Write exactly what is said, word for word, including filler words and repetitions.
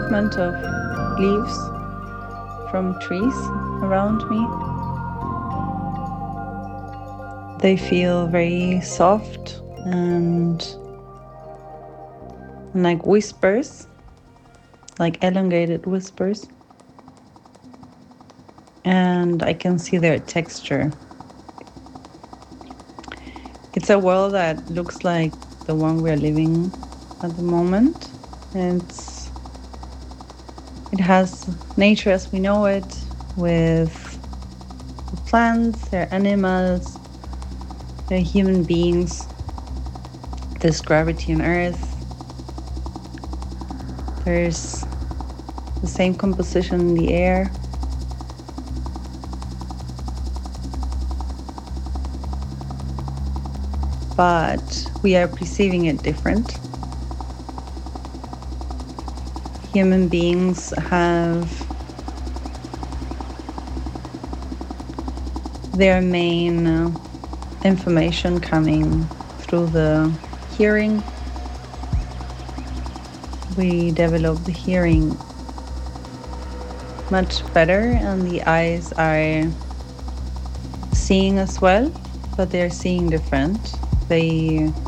movement of leaves from trees around me. They feel very soft and like whispers, like elongated whispers. And I can see their texture. It's a world that looks like the one we're living at the moment. It's it has nature as we know it, with the plants, there are animals, there are human beings. There's gravity on Earth. There's the same composition in the air. But we are perceiving it different. Human beings have their main uh, information coming through the hearing. We develop the hearing much better, and the eyes are seeing as well, but they're seeing different. They